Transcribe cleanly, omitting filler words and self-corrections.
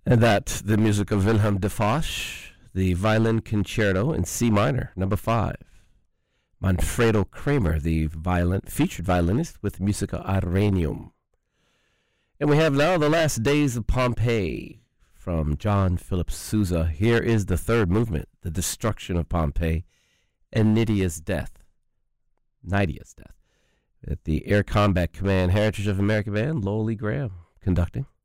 And that, the music of Wilhelm de Foch, the Violin Concerto in C minor, number 5. Manfredo Kramer, the featured violinist with Musica ad Regnum. And we have now The Last Days of Pompeii from John Philip Sousa. Here is the third movement, The Destruction of Pompeii and Nydia's Death. At the Air Combat Command Heritage of America Band, Lowell Lee Graham conducting.